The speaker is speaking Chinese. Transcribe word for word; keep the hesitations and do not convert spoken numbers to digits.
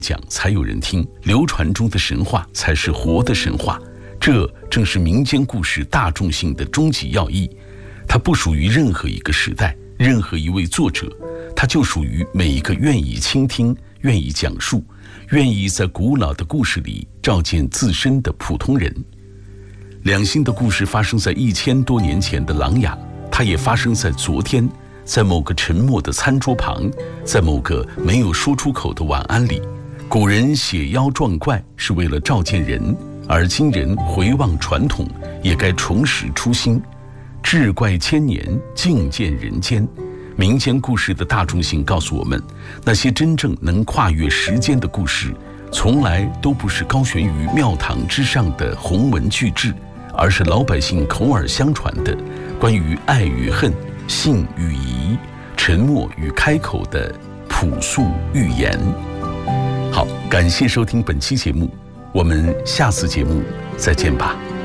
讲才有人听，流传中的神话才是活的神话。这正是民间故事大众性的终极要义。它不属于任何一个时代，任何一位作者，它就属于每一个愿意倾听、愿意讲述、愿意在古老的故事里照见自身的普通人。两性的故事发生在一千多年前的琅琊，它也发生在昨天，在某个沉默的餐桌旁，在某个没有说出口的晚安里。古人写妖撞怪是为了照见人，而今人回望传统，也该重拾初心。志怪千年，尽见人间。民间故事的大众性告诉我们，那些真正能跨越时间的故事，从来都不是高悬于庙堂之上的鸿文巨制，而是老百姓口耳相传的关于爱与恨、信与疑、沉默与开口的朴素寓言。好，感谢收听本期节目，我们下次节目再见吧。